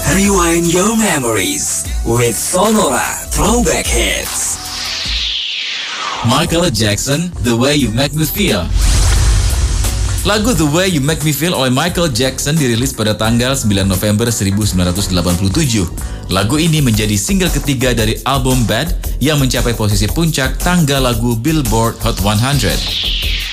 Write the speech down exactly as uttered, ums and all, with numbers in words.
Rewind your memories with Sonora Throwback Hits. Michael Jackson, The Way You Make Me Feel. Lagu The Way You Make Me Feel oleh Michael Jackson dirilis pada tanggal sembilan November seribu sembilan ratus delapan puluh tujuh. Lagu ini menjadi single ketiga dari album Bad yang mencapai posisi puncak tangga lagu Billboard Hot seratus.